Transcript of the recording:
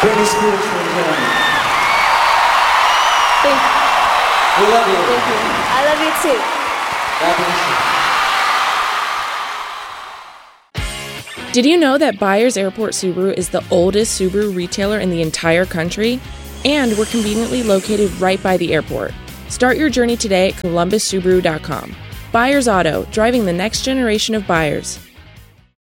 Britney Spears for joining. Thank you. We love you. Thank you. I love you too. God bless you. Did you know that Byers Airport Subaru is the oldest Subaru retailer in the entire country? And we're conveniently located right by the airport. Start your journey today at columbussubaru.com. Byers Auto, driving the next generation of buyers.